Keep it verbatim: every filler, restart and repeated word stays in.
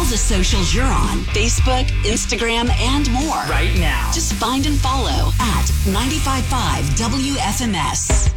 the socials you're on, Facebook, Instagram, and more. Right now. Just find and follow at ninety-five point five W F M S.